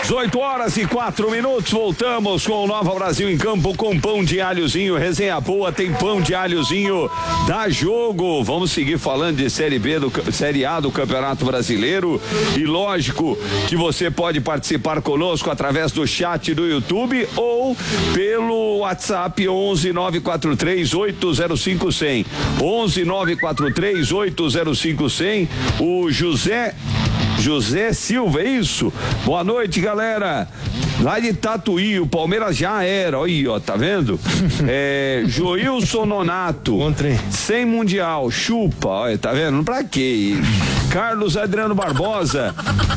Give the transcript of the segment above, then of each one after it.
18h04, voltamos com o Nova Brasil em Campo com pão de alhozinho, resenha boa, tem pão de alhozinho, dá jogo. Vamos seguir falando de Série B, Série A do Campeonato Brasileiro, e lógico que você pode participar conosco através do chat do YouTube ou pelo WhatsApp 11 943 805 100. 11 943 805 100. O José Silva, é isso? Boa noite, galera. Lá de Tatuí, o Palmeiras já era, olha aí, ó, tá vendo? Joilson Nonato, sem mundial, chupa, olha, tá vendo? Pra quê? Carlos Adriano Barbosa,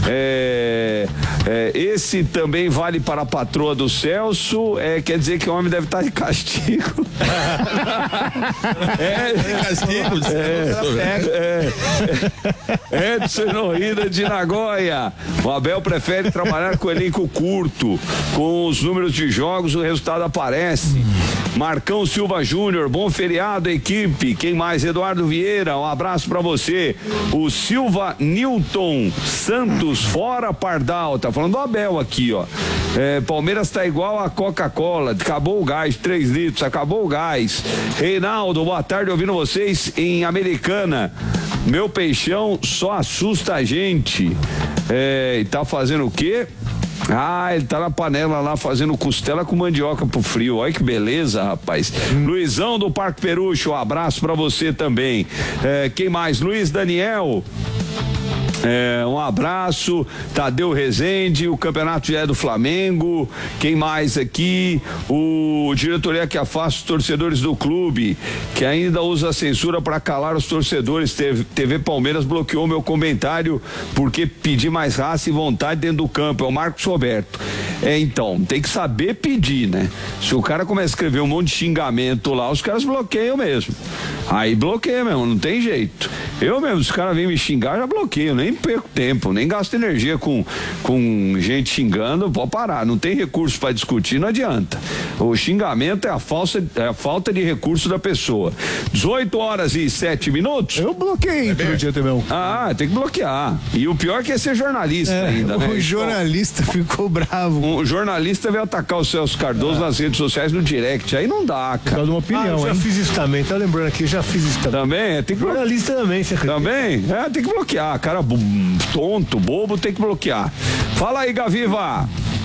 esse também vale para a patroa do Celso, quer dizer que o homem deve estar de castigo. Castigo? Edson Norrida de Nagoya. O Abel prefere trabalhar com elenco curto, com os números de jogos, o resultado aparece. Marcão Silva Júnior, bom feriado, equipe. Quem mais? Eduardo Vieira, um abraço pra você. O Silva Newton Santos, fora Pardal, tá falando do Abel aqui, ó. Palmeiras tá igual a Coca-Cola, acabou o gás, 3 litros, acabou o gás. Reinaldo, boa tarde, ouvindo vocês em Americana. Meu peixão só assusta a gente. E tá fazendo o quê? Ele tá na panela lá fazendo costela com mandioca pro frio. Olha que beleza, rapaz. Luizão do Parque Perucho, um abraço pra você também. Quem mais? Luiz Daniel. Um abraço. Tadeu Rezende, o campeonato já é do Flamengo. Quem mais aqui? O diretoria que afasta os torcedores do clube, que ainda usa a censura para calar os torcedores. TV Palmeiras bloqueou meu comentário porque pedi mais raça e vontade dentro do campo. É o Marcos Roberto. Então, tem que saber pedir, né? Se o cara começa a escrever um monte de xingamento lá, os caras bloqueiam mesmo. Aí bloqueia mesmo, não tem jeito. Eu mesmo, se o cara vem me xingar, já bloqueio, nem perco tempo, nem gasto energia com gente xingando, pode parar, não tem recurso para discutir, não adianta. O xingamento é a falta de recurso da pessoa. 18h07. Eu bloqueei outro dia também. Tem que bloquear. E o pior é que é ser jornalista ainda, né? O jornalista ficou bravo. O jornalista veio atacar o Celso Cardoso nas redes sociais no direct, aí não dá, cara. Uma opinião, eu já fiz isso também, tá lembrando aqui, já fiz isso também. Também? Tem que jornalista também, você acredita? Também? Tem que bloquear, cara tonto, bobo, tem que bloquear. Fala aí, Gaviva.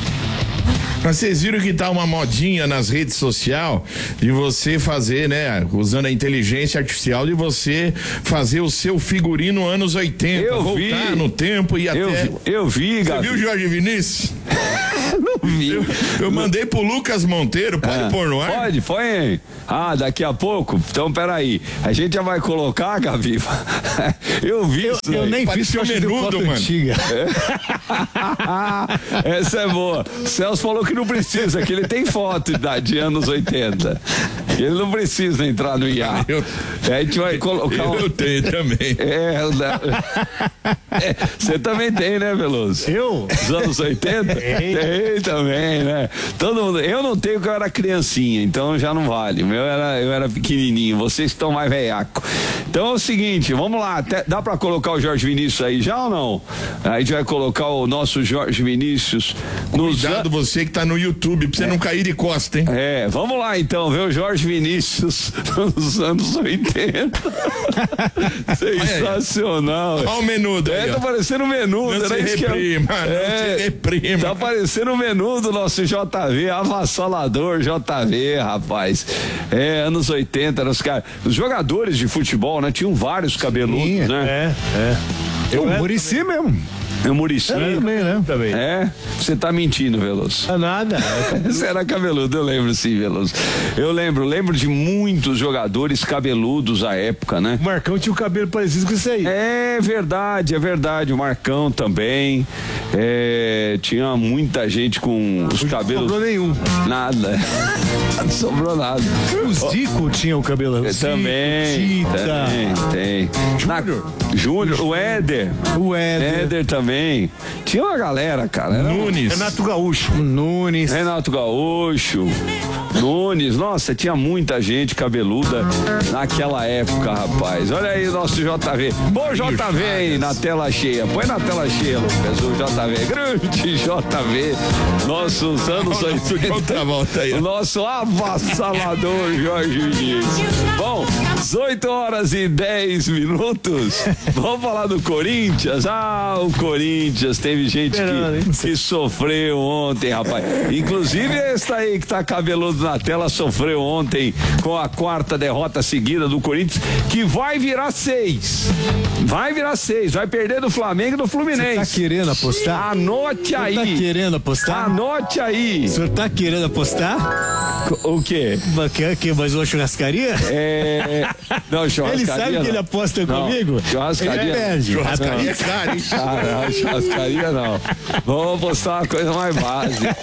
Vocês viram que tá uma modinha nas redes sociais de você fazer, né, usando a inteligência artificial, de você fazer o seu figurino anos 80, voltar no tempo e até... Eu vi, Gabi. Você viu o Jorge Vinícius? Não vi. Eu mandei pro Lucas Monteiro, pode pôr no ar? Pode, põe. Daqui a pouco? Então, peraí. A gente já vai colocar, Gaviva. Eu vi isso. Eu nem fiz o menudo, mano. Essa é boa. O Celso falou que não precisa, que ele tem foto de anos 80. Ele não precisa entrar no IA. A gente vai colocar. Eu tenho também. Você também tem, né, Veloso? Eu? Dos anos 80? Tem também, né? Todo mundo. Eu não tenho, porque eu era criancinha, então já não vale. Eu era pequenininho, vocês estão mais velhaco. Então é o seguinte, vamos lá, dá pra colocar o Jorge Vinícius aí já ou não? A gente vai colocar o nosso Jorge Vinícius. Cuidado você que tá no YouTube, pra você não cair de costa, hein? Vamos lá então, ver o Jorge Vinícius nos anos 80. Sensacional. Olha o menudo aí, tá parecendo um menudo. Não se reprima, não se reprima. Tá parecendo um menudo nosso JV, avassalador JV, rapaz. Anos 80, os jogadores de futebol, né? Tinham vários cabeludos, né? O Muricy mesmo. É o Muricy? Também, né? Também. Você tá mentindo, Veloso. Nada. Você era cabeludo, eu lembro sim, Veloso. Eu lembro de muitos jogadores cabeludos à época, né? O Marcão tinha o cabelo parecido com isso aí. É verdade. O Marcão também. Tinha muita gente com os cabelos. Não sobrou nenhum. Nada. Não sobrou nada. O Zico tinha o cabelo. Também. Tem. Júnior, o Éder. Éder também. Tinha uma galera, cara. Nunes. Renato Gaúcho. Nunes. Nossa, tinha muita gente cabeluda naquela época, rapaz. Olha aí o nosso JV. Põe o JV aí na tela cheia. Põe na tela cheia, Lucas, o JV, grande JV, nossos anos 80, volta aí. o nosso avassalador Jorge Vinícius. Bom, 18h10. Vamos falar do Corinthians? O Corinthians, teve gente que sofreu ontem, rapaz. Inclusive esse aí que tá cabeludo na tela sofreu ontem com a 4ª derrota seguida do Corinthians, que vai virar 6. Vai perder do Flamengo e do Fluminense. Você tá querendo apostar? Anote aí. Tá querendo apostar? Anote aí. O senhor tá querendo apostar? O quê? Mais uma churrascaria? Não, churrascaria. Ele sabe que ele aposta comigo? Churrascaria. Ele perde. Churrascaria é caro, hein? Não, churrascaria não. Vamos apostar uma coisa mais básica.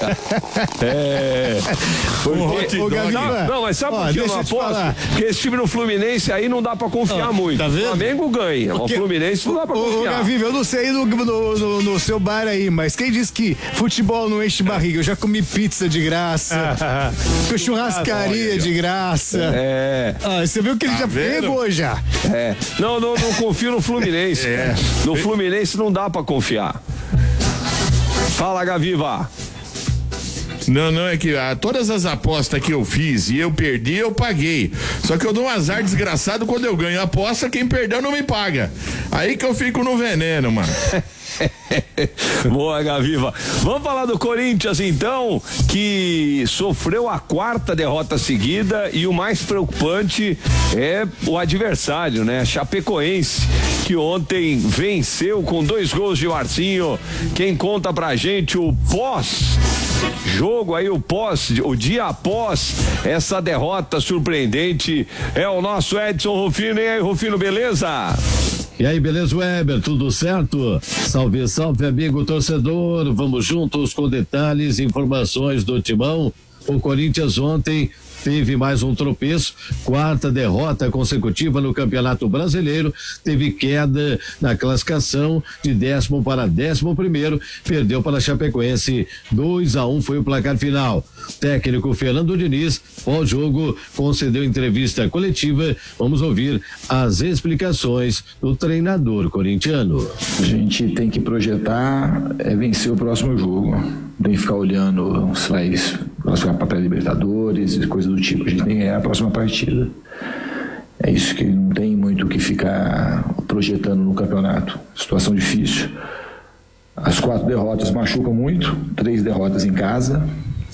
Porque, não, mas sabe por que eu não aposto? Porque esse time no Fluminense aí não dá pra confiar muito. Tá vendo? O Flamengo ganha, o Fluminense não dá pra confiar. Gaviva, eu não sei no seu bar aí, mas quem diz que futebol não enche barriga? Eu já comi pizza de graça, churrascaria de graça. Você viu que ele já pegou já. Não confio no Fluminense. No Fluminense não dá pra confiar. Fala, Gaviva. Não, é que todas as apostas que eu fiz e eu perdi, eu paguei. Só que eu dou um azar desgraçado quando eu ganho a aposta, quem perdeu não me paga. Aí que eu fico no veneno, mano. Boa, Gaviva. Vamos falar do Corinthians então, que sofreu a 4ª derrota seguida, e o mais preocupante é o adversário, né? Chapecoense, que ontem venceu com 2 gols de Marcinho. Quem conta pra gente o pós-jogo aí, o dia após essa derrota surpreendente, é o nosso Edson Rufino. E aí, Rufino, beleza? E aí, beleza, Weber? Tudo certo? Salve, salve, amigo torcedor. Vamos juntos com detalhes e informações do Timão. O Corinthians ontem teve mais um tropeço, 4ª derrota consecutiva no Campeonato Brasileiro, teve queda na classificação de 10º para 11º, perdeu para a Chapecoense 2-1 foi o placar final. Técnico Fernando Diniz, pós-jogo, concedeu entrevista coletiva. Vamos ouvir as explicações do treinador corintiano. A gente tem que projetar, vencer o próximo jogo. Tem que ficar olhando se vai para pré-Libertadores e coisas do tipo. A gente tem que ganhar a próxima partida. É isso, que não tem muito o que ficar projetando no campeonato. Situação difícil. As 4 derrotas machucam muito, 3 derrotas em casa.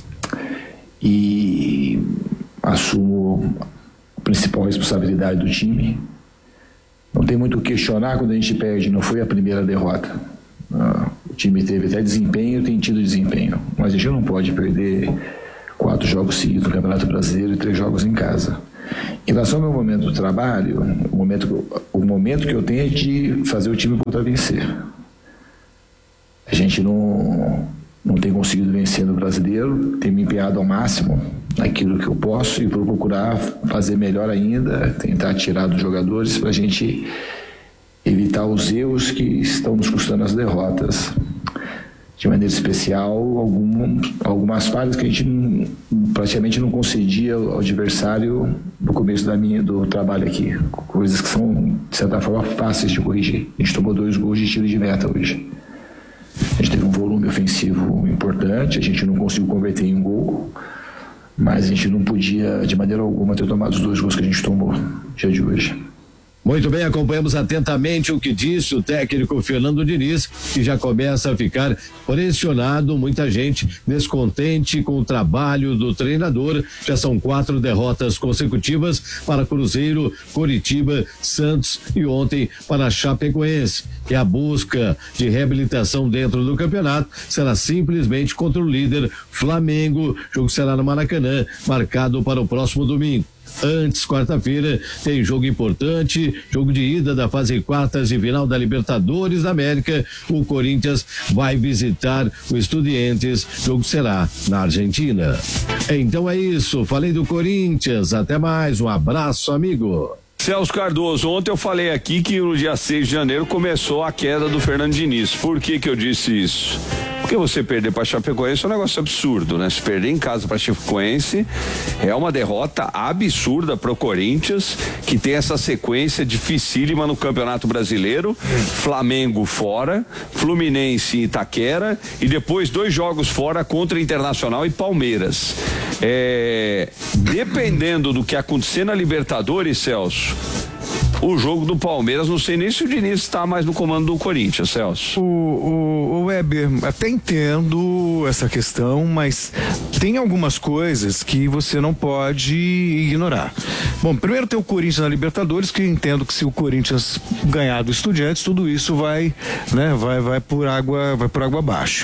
E assumo a principal responsabilidade do time. Não tem muito o que questionar quando a gente perde, não foi a primeira derrota. O time teve até desempenho, tem tido desempenho, mas a gente não pode perder 4 jogos seguidos no Campeonato Brasileiro e 3 jogos em casa. Em relação ao meu momento do trabalho, o momento que eu tenho é de fazer o time voltar a vencer. A gente não tem conseguido vencer no Brasileiro, tem me empenhado ao máximo naquilo que eu posso e vou procurar fazer melhor ainda, tentar tirar dos jogadores para a gente evitar os erros que estão nos custando as derrotas. De maneira especial, algumas falhas que a gente praticamente não concedia ao adversário no começo do trabalho aqui. Coisas que são, de certa forma, fáceis de corrigir. A gente tomou 2 gols de tiro de meta hoje. A gente teve um volume ofensivo importante, a gente não conseguiu converter em um gol, mas a gente não podia, de maneira alguma, ter tomado os 2 gols que a gente tomou no dia de hoje. Muito bem, acompanhamos atentamente o que disse o técnico Fernando Diniz, que já começa a ficar pressionado, muita gente descontente com o trabalho do treinador. Já são 4 derrotas consecutivas para Cruzeiro, Coritiba, Santos e ontem para a Chapecoense. E a busca de reabilitação dentro do campeonato será simplesmente contra o líder Flamengo. O jogo será no Maracanã, marcado para o próximo domingo. Antes, quarta-feira, tem jogo importante, jogo de ida da fase quartas e final da Libertadores da América. O Corinthians vai visitar o Estudiantes, o jogo será na Argentina. Então é isso, falei do Corinthians, até mais, um abraço, amigo. Celso Cardoso, ontem eu falei aqui que no dia 6 de janeiro começou a queda do Fernando Diniz. Por que eu disse isso? Porque você perder para Chapecoense é um negócio absurdo, né? Se perder em casa para Chapecoense é uma derrota absurda para o Corinthians, que tem essa sequência dificílima no Campeonato Brasileiro. Flamengo fora, Fluminense em Itaquera e depois 2 jogos fora contra Internacional e Palmeiras. Dependendo do que acontecer na Libertadores, Celso, o jogo do Palmeiras, não sei nem se o Diniz está mais no comando do Corinthians, Celso. O Weber, até entendo essa questão, mas tem algumas coisas que você não pode ignorar. Bom, primeiro tem o Corinthians na Libertadores, que eu entendo que se o Corinthians ganhar do Estudiantes, tudo isso vai por água abaixo.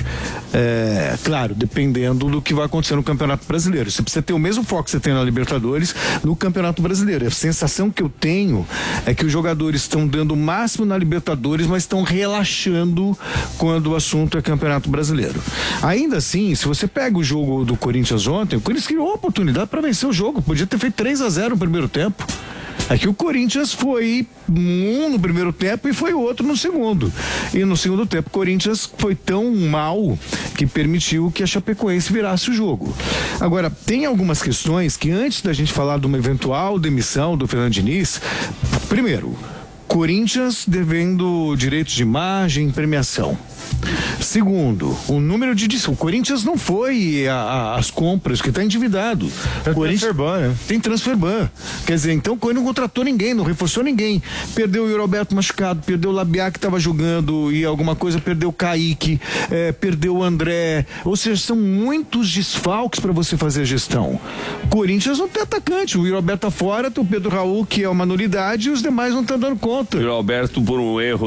Claro, dependendo do que vai acontecer no Campeonato Brasileiro. Você precisa ter o mesmo foco que você tem na Libertadores no Campeonato Brasileiro. A sensação que eu tenho é que os jogadores estão dando o máximo na Libertadores, mas estão relaxando quando o assunto é Campeonato Brasileiro. Ainda assim, se você pega o jogo do Corinthians ontem, o Corinthians criou uma oportunidade para vencer o jogo, podia ter feito 3-0 no primeiro tempo. Aqui o Corinthians foi um no primeiro tempo e foi o outro no segundo. E no segundo tempo o Corinthians foi tão mal que permitiu que a Chapecoense virasse o jogo. Agora, tem algumas questões que antes da gente falar de uma eventual demissão do Fernando Diniz, primeiro, Corinthians devendo direitos de imagem e premiação. Segundo, o número de o Corinthians não foi às compras, que está endividado. Tem transferban, né? Tem transferban. Quer dizer, então o Corinthians não contratou ninguém, não reforçou ninguém. Perdeu o Roberto machucado, perdeu o Labiá que estava jogando e alguma coisa, perdeu o Kaique, perdeu o André. Ou seja, são muitos desfalques para você fazer a gestão. Corinthians não tem atacante, o Roberto tá fora, tem o Pedro Raul, que é uma nulidade, e os demais não estão dando conta. O Roberto por um erro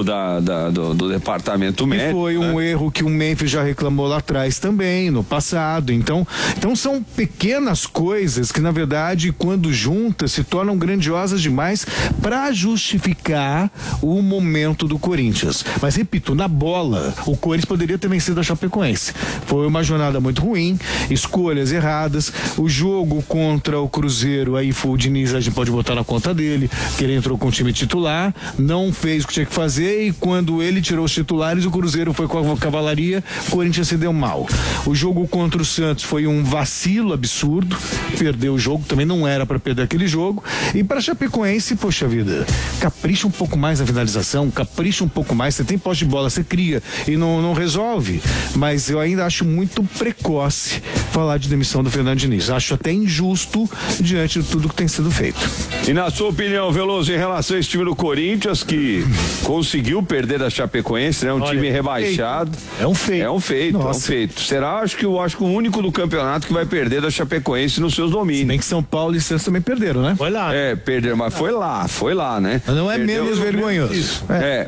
do departamento médico. Foi um erro que o Memphis já reclamou lá atrás também, no passado. Então são pequenas coisas que, na verdade, quando juntas, se tornam grandiosas demais para justificar o momento do Corinthians. Mas, repito, na bola, o Corinthians poderia ter vencido a Chapecoense. Foi uma jornada muito ruim, escolhas erradas, o jogo contra o Cruzeiro, aí foi o Diniz, a gente pode botar na conta dele, que ele entrou com o time titular, não fez o que tinha que fazer, e quando ele tirou os titulares, o Cruzeiro foi com a cavalaria, o Corinthians se deu mal. O jogo contra o Santos foi um vacilo absurdo, perdeu o jogo, também não era para perder aquele jogo. E para Chapecoense, poxa vida, capricha um pouco mais na finalização, capricha um pouco mais, você tem posse de bola, você cria e não resolve. Mas eu ainda acho muito precoce falar de demissão do Fernando Diniz. Acho até injusto diante de tudo que tem sido feito. E na sua opinião, Veloso, em relação a esse time do Corinthians, que conseguiu perder da Chapecoense, né? Time rebaixado. É um feito. É um feito. Será? Acho que o único do campeonato que vai perder da Chapecoense nos seus domínios. Nem que São Paulo e Santos também perderam, né? Foi lá. Perderam, mas foi lá, né? Não é menos vergonhoso.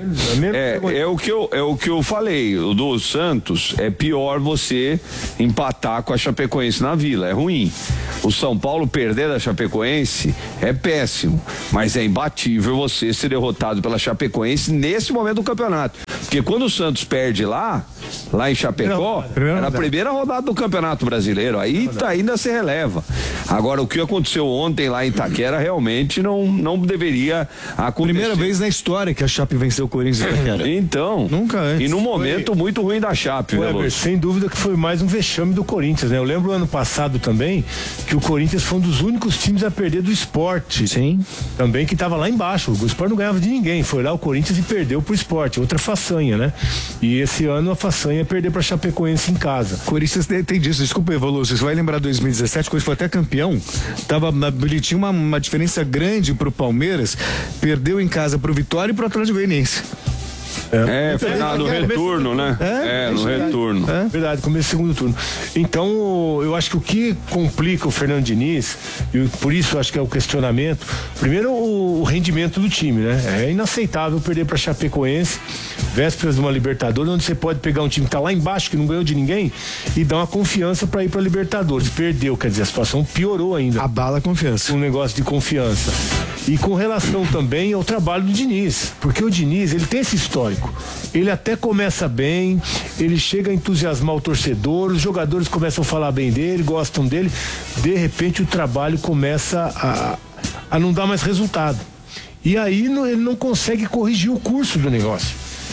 É o que eu falei. O do Santos é pior você empatar com a Chapecoense na Vila, é ruim. O São Paulo perder da Chapecoense é péssimo, mas é imbatível você ser derrotado pela Chapecoense nesse momento do campeonato. Porque quando o Santos perde lá em Chapecó, era a primeira rodada do Campeonato Brasileiro, aí ainda se releva. Agora, o que aconteceu ontem lá em Itaquera realmente não deveria acontecer. Primeira vez na história que a Chape venceu o Corinthians em Itaquera. Então, nunca antes. E num momento muito ruim da Chape, Weber, sem dúvida que foi mais um vexame do Corinthians, né? Eu lembro ano passado também que o Corinthians foi um dos únicos times a perder do Sport. Sim. Também que estava lá embaixo. O Sport não ganhava de ninguém. Foi lá o Corinthians e perdeu pro Sport. Outra façanha, né? E esse ano a façanha é perder pra Chapecoense em casa. Corinthians tem disso. Desculpa, Evolução. Você vai lembrar 2017, o Corinthians foi até campeão. Ele tinha uma diferença grande pro Palmeiras. Perdeu em casa pro Vitória e pro Atlético Goianiense. Foi no retorno, né? No retorno. Verdade, começo do segundo turno. Então, eu acho que o que complica o Fernando Diniz, e por isso eu acho que é o questionamento, primeiro o rendimento do time, né? É inaceitável perder pra Chapecoense, vésperas de uma Libertadores, onde você pode pegar um time que tá lá embaixo, que não ganhou de ninguém, e dar uma confiança pra ir pra Libertadores. Perdeu, quer dizer, a situação piorou ainda. Abala a confiança. Um negócio de confiança. E com relação também ao trabalho do Diniz, porque o Diniz, ele tem esse histórico. Ele até começa bem, ele chega a entusiasmar o torcedor, os jogadores começam a falar bem dele, gostam dele, de repente o trabalho começa a não dar mais resultado. E aí ele não consegue corrigir o curso do negócio.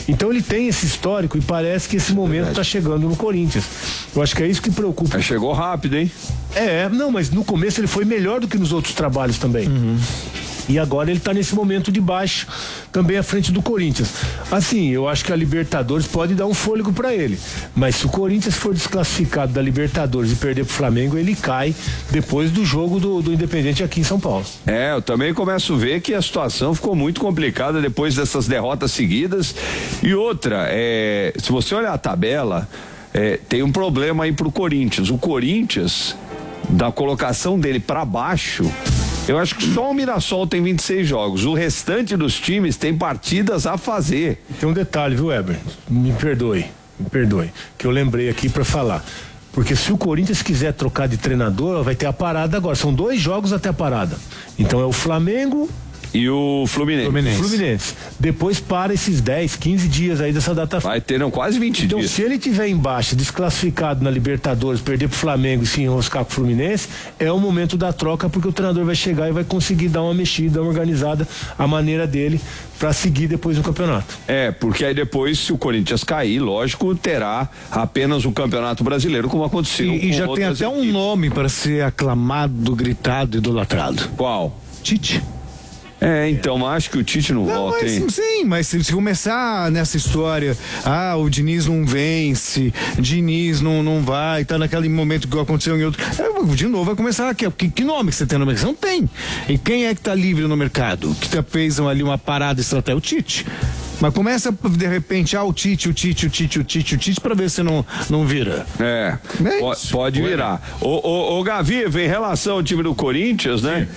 Então ele tem esse histórico e parece que esse momento está chegando no Corinthians. Eu acho que é isso que preocupa. Chegou rápido, hein? Não, mas no começo ele foi melhor do que nos outros trabalhos também. E agora ele está nesse momento de baixo, também à frente do Corinthians. Assim, eu acho que a Libertadores pode dar um fôlego para ele. Mas se o Corinthians for desclassificado da Libertadores e perder pro Flamengo, ele cai depois do jogo do Independente aqui em São Paulo. Eu também começo a ver que a situação ficou muito complicada depois dessas derrotas seguidas. E outra, se você olhar a tabela, tem um problema aí pro Corinthians. O Corinthians, da colocação dele para baixo, eu acho que só o Mirassol tem 26 jogos. O restante dos times tem partidas a fazer. Tem um detalhe, viu, Weber? Me perdoe, que eu lembrei aqui para falar. Porque se o Corinthians quiser trocar de treinador, vai ter a parada agora. São 2 jogos até a parada. Então é o Flamengo e o Fluminense. Depois para esses 10, 15 dias aí dessa data. Vai ter quase 20 dias. Então se ele tiver embaixo, desclassificado na Libertadores, perder pro Flamengo e se enroscar com o Fluminense, é o momento da troca, porque o treinador vai chegar e vai conseguir dar uma mexida, uma organizada, a maneira dele para seguir depois no campeonato. Porque aí depois, se o Corinthians cair, lógico, terá apenas o Campeonato Brasileiro, como aconteceu e já tem até um nome para ser aclamado, gritado, idolatrado. Qual? Tite. Então acho que o Tite não volta, hein? Sim, mas se começar nessa história, o Diniz não vence, Diniz não vai, tá naquele momento que aconteceu em outro, de novo vai começar aqui, que nome que você tem no mercado? Não tem. E quem é que tá livre no mercado? Que fez ali uma parada estratégica? O Tite. Mas começa de repente, o Tite pra ver se não vira. Pode virar. O Gavi, em relação ao time do Corinthians, né?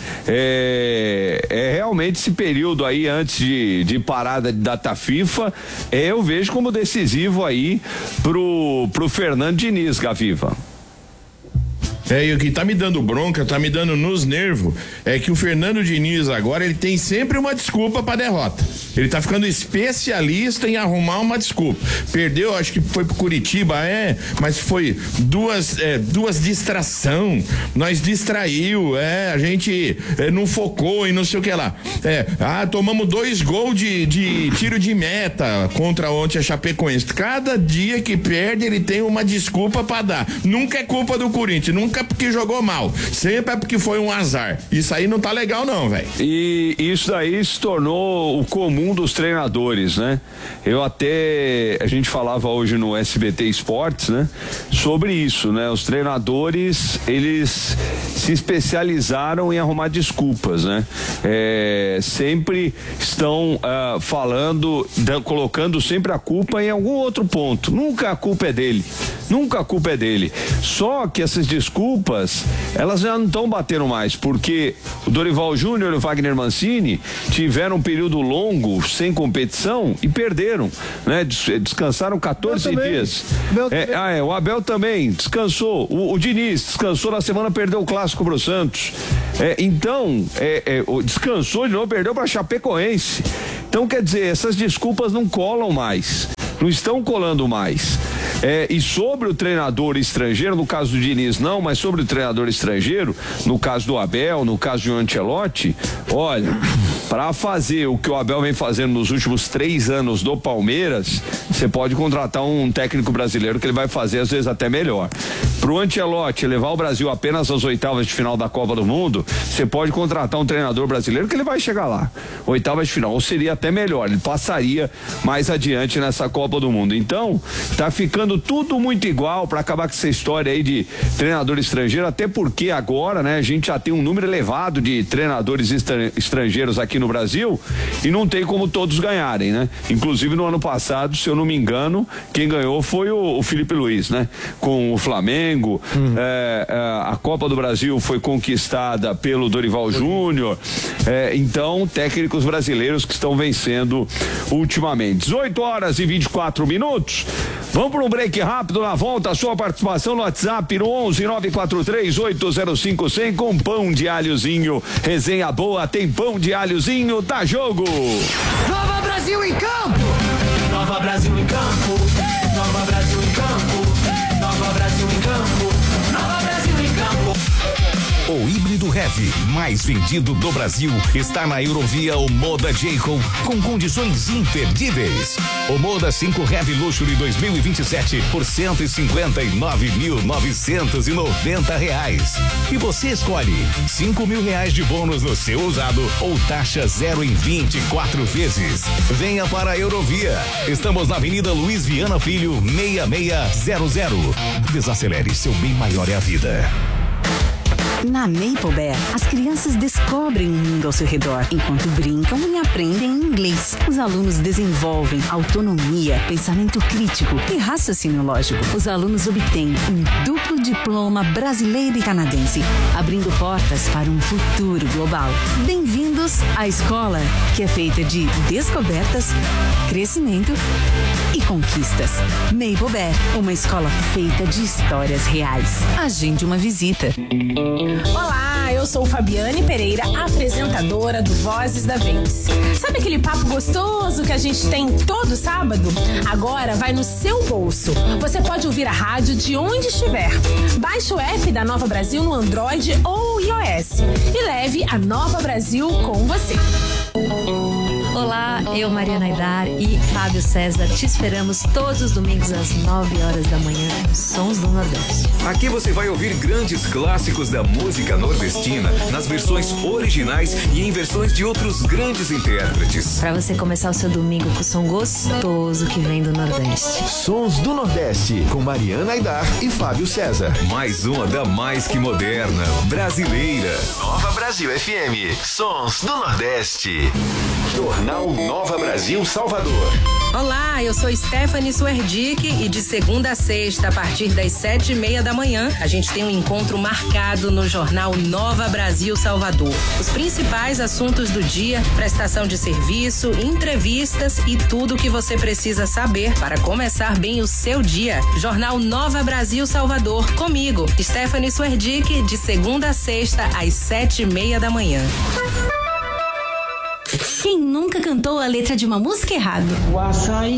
Realmente esse período aí antes de parada de data FIFA, eu vejo como decisivo aí pro Fernando Diniz, Gaviva. E o que tá me dando bronca, tá me dando nos nervos, é que o Fernando Diniz agora, ele tem sempre uma desculpa pra derrota. Ele tá ficando especialista em arrumar uma desculpa. Perdeu, acho que foi pro Curitiba, mas foi duas distração. Nós distraiu, a gente não focou e não sei o que lá. Tomamos 2 gols de tiro de meta contra ontem a Chapecoense. Cada dia que perde, ele tem uma desculpa pra dar. Nunca é culpa do Corinthians, nunca é porque jogou mal, sempre é porque foi um azar. Isso aí não tá legal não, velho. E isso daí se tornou o comum dos treinadores, né? A gente falava hoje no SBT Esportes, né? Sobre isso, né? Os treinadores, eles se especializaram em arrumar desculpas, né? Sempre estão colocando sempre a culpa em algum outro ponto. Nunca a culpa é dele. Só que essas desculpas, elas já não estão batendo mais, porque o Dorival Júnior e o Wagner Mancini tiveram um período longo sem competição e perderam, né? Descansaram 14 dias. O Abel também descansou. O Diniz descansou na semana, perdeu o clássico pro Santos. Descansou de novo, perdeu pra Chapecoense. Então, quer dizer, essas desculpas não colam mais. Não estão colando mais. E sobre o treinador estrangeiro, no caso do Diniz não, mas sobre o treinador estrangeiro, no caso do Abel, no caso de Ancelotti, olha, para fazer o que o Abel vem fazendo nos últimos 3 anos do Palmeiras, você pode contratar um técnico brasileiro que ele vai fazer às vezes até melhor. Pro Ancelotti levar o Brasil apenas às oitavas de final da Copa do Mundo, você pode contratar um treinador brasileiro que ele vai chegar lá, oitavas de final, ou seria até melhor, ele passaria mais adiante nessa Copa do Mundo. Então, tá ficando tudo muito igual para acabar com essa história aí de treinador estrangeiro, até porque agora, né, a gente já tem um número elevado de treinadores estrangeiros aqui no Brasil e não tem como todos ganharem, né? Inclusive no ano passado, se eu não me engano, quem ganhou foi o Felipe Luiz, né? Com o Flamengo, a Copa do Brasil foi conquistada pelo Dorival Júnior, então técnicos brasileiros que estão vencendo ultimamente. 18h24. Vamos para um break rápido. Na volta, a sua participação no WhatsApp no 11-943-805-100 com pão de alhozinho. Resenha boa, tem pão de alhozinho, tá jogo. Nova Brasil em campo. Nova Brasil em campo. Nova Brasil em campo. Nova Brasil em campo. Nova Brasil em campo. O híbrido Red leve, mais vendido do Brasil, está na Eurovia Omoda J.Co. com condições imperdíveis. Omoda 5 Heavy Luxury 2027 por R$159.990. E você escolhe R$5.000 de bônus no seu usado ou taxa 0 em 24 vezes. Venha para a Eurovia. Estamos na Avenida Luiz Viana Filho, 6600. Desacelere, seu bem maior é a vida. Na Maple Bear, as crianças descobrem o mundo ao seu redor, enquanto brincam e aprendem inglês. Os alunos desenvolvem autonomia, pensamento crítico e raciocínio lógico. Os alunos obtêm um duplo diploma brasileiro e canadense, abrindo portas para um futuro global. Bem-vindos à escola, que é feita de descobertas, crescimento e conquistas. Maple Bear, uma escola feita de histórias reais. Agende uma visita. Olá, eu sou Fabiane Pereira, apresentadora do Vozes da Vez. Sabe aquele papo gostoso que a gente tem todo sábado? Agora vai no seu bolso. Você pode ouvir a rádio de onde estiver. Baixe o app da Nova Brasil no Android ou iOS e leve a Nova Brasil com você. Olá, eu, Mariana Aidar e Fábio César te esperamos todos os domingos às 9 horas da manhã nos Sons do Nordeste. Aqui você vai ouvir grandes clássicos da música nordestina nas versões originais e em versões de outros grandes intérpretes. Para você começar o seu domingo com o som gostoso que vem do Nordeste. Sons do Nordeste com Mariana Aidar e Fábio César. Mais uma da mais que moderna, brasileira. Nova Brasil FM, Sons do Nordeste. Jornal Nova Brasil Salvador. Olá, eu sou Stephanie Suerdick e de segunda a sexta, a partir das 7:30 da manhã, a gente tem um encontro marcado no Jornal Nova Brasil Salvador. Os principais assuntos do dia, prestação de serviço, entrevistas e tudo o que você precisa saber para começar bem o seu dia. Jornal Nova Brasil Salvador, comigo, Stephanie Suerdick, de segunda a sexta, às 7:30 da manhã. Quem nunca cantou a letra de uma música errado? O açaí